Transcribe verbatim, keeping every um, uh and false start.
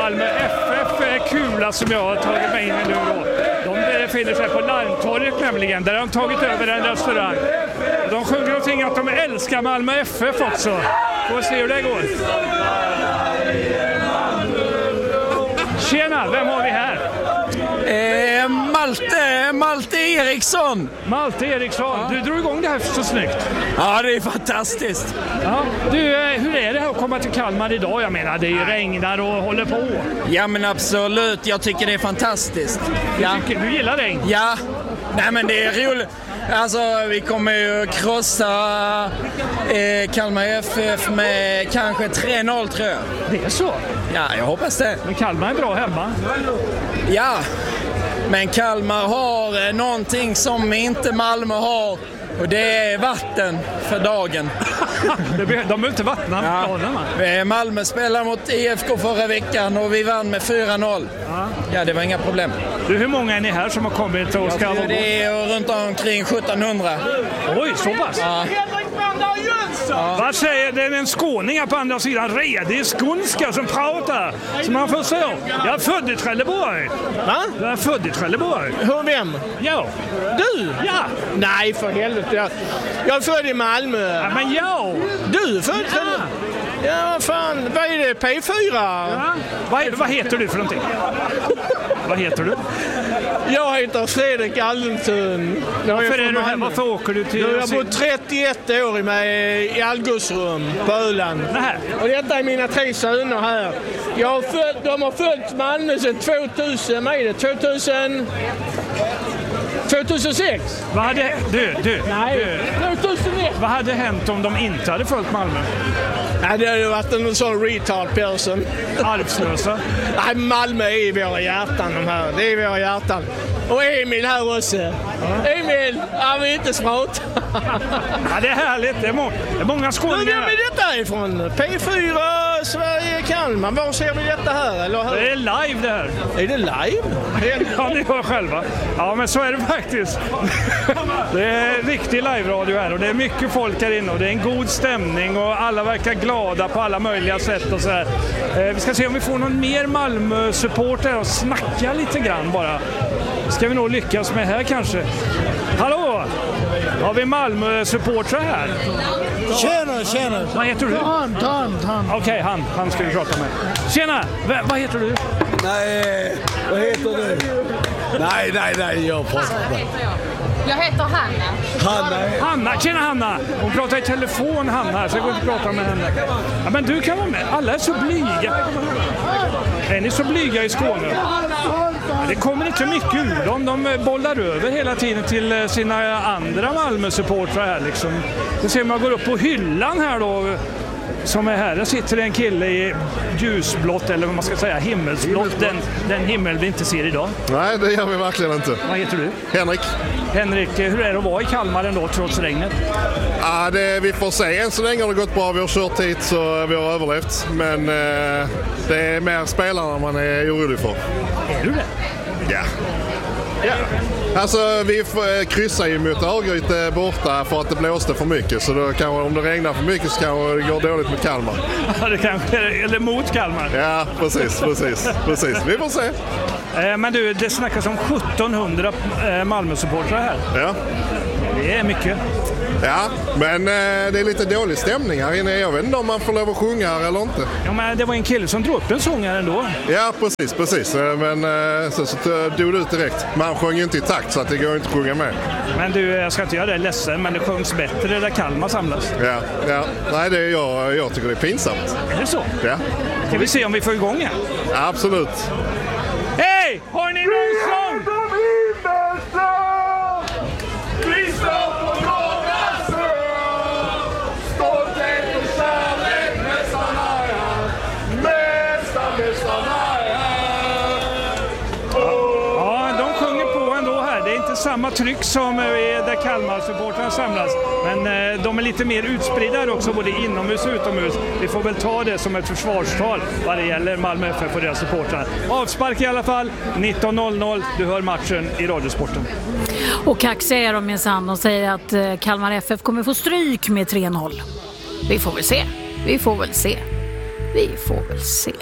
Malmö F F är kula som jag har tagit mig in i nu då. De befinner sig på Larmtorget nämligen, där de tagit över en restaurang. De sjunger någonting att de älskar Malmö F F också. Får se hur det går. Tjena, vem har vi här? Eh, Malte, Malte Eriksson. Malte Eriksson, ja. Du drog igång det här så snyggt. Ja, det är fantastiskt. Ja. Du, hur är det här att komma till Kalmar idag? Jag menar, det regnar och håller på. Ja, men absolut. Jag tycker det är fantastiskt. Du, ja. tycker, du gillar regn? Ja. Nej, men det är roligt. Alltså, vi kommer ju krossa eh, Kalmar F F med kanske tre noll, tror jag. Det är så? Ja, jag hoppas det. Men Kalmar är bra hemma. Ja, men Kalmar har eh, någonting som inte Malmö har. Och det är vatten för dagen. De behöver inte vattna ja. planerna. Malmö spelade mot I F K förra veckan och vi vann med fyra noll. Ja. ja, det var inga problem. Du, hur många är ni här som har kommit och ska... Ja, det är runt omkring sjuttonhundra. Oj, så pass? Ja. Ja. Vad säger det? Är en skåning här på andra sidan? Redig skånska som pratar. Som man får se. Jag är född i Trelleborg. Va? Jag är född i Trelleborg. Hur, vem? Ja. Du? Ja. Nej, för helvete. Jag, jag är född i Malmö. Ja, men jag. Du är född i Trelleborg? Ja, vad vad är det? P fyra? Ja. Vad, vad heter du för någonting? Vad heter du? Jag heter Fredrik Allentun. Varför är du här? Varför åker du till... Jag har bott trettioett år med i Algusrum på Öland. Nähä. Och detta är mina tre söner här. Jag har följt, de har följt Malmö sedan tvåtusen, vad är det? tvåtusen... tvåtusensex. Vad hade... Du, du. Nej, du. tvåtusenett. Vad hade hänt om de inte hade följt Malmö? Ja, det hade varit en sån retard person. Arbetslösa? Nej, Malmö är i våra hjärtan de här. Det är i våra hjärtan. Och Emil här också. Ja. Emil, han vill inte prata. Ja, det är härligt. Det är, må- det är många skåningar. Vem är detta ifrån? P fyra, Sverige, Kalmar. Var ser vi detta här? Eller hur? Det är live det här. Är det live? Ja, ni hör själva. Ja, men så är det faktiskt. Det är riktig live-radio här och det är mycket folk här inne och det är en god stämning och alla verkar glada på alla möjliga sätt och så här. Eh, vi ska se om vi får någon mer Malmö-supporter och snacka lite grann bara. Ska vi nog lyckas med här kanske. Hallå! Har vi Malmö-supportrar här? Tjena, tjena. Vad heter du? Han, han, han. Okej, okay, han. Han ska vi prata med. Tjena! V- vad heter du? Nej, vad heter du? Nej, nej, nej, jag pratar inte. Jag heter Hanna. Hanna. Hanna, tjena Hanna! Hon pratar i telefon, Hanna, så jag går inte prata med henne. Ja, men du kan vara med. Alla är så blyga. Är ni så blyga i Skåne? Ja, det kommer inte mycket ur dem. De bollar över hela tiden till sina andra Malmö-supportrar här liksom. Vi ser om jag går upp på hyllan här då. Som är här. Där sitter en kille i ljusblått, eller vad man ska säga, himmelsblått. Den, den himmel vi inte ser idag. Nej, det gör vi verkligen inte. Vad heter du? Henrik. Henrik, hur är det att vara i Kalmar ändå trots regnet? Ja, det, vi får se. Än så länge har det gått bra. Vi har kört hit så vi har överlevt. Men eh, det är mer spelarna man är orolig för. Är du det? Ja. Ja. Alltså vi får, kryssar ju mot Örgryte borta för att det blåste för mycket. Så då kanske, om det regnar för mycket så kanske det går dåligt med Kalmar. Ja, det kanske är, eller mot Kalmar. Ja, precis, precis, precis. Vi får se. Eh, men du, det snackas om sjuttonhundra eh, Malmö-supportrar här. Ja. Det är mycket. Ja, men eh, det är lite dålig stämning här inne. Jag vet inte om man får lov att sjunga här eller inte. Ja, men det var en kille som drog upp en sång här ändå. Ja, precis, precis. Men eh, så, så dog det ut direkt. Man sjöng ju inte i takt så att det går inte att sjunga med. Men du, jag ska inte göra det ledsen, men det sjungs bättre där Kalmar samlas. Ja, ja. Nej, det är jag, jag tycker det är pinsamt. Är det så? Ja. Kan vi se om vi får igång här? Ja, absolut. Hej! Har ni någon sång? Samma tryck som där Kalmar-supportrarna samlas. Men eh, de är lite mer utspridda också, både inomhus och utomhus. Vi får väl ta det som ett försvarstal vad det gäller Malmö F F och deras supportrar. Avspark i alla fall, nitton noll noll. Du hör matchen i Radiosporten. Och kaxiga är de minsann och säger att eh, Kalmar F F kommer få stryk med tre noll. Vi får väl se. Vi får väl se. Vi får väl se.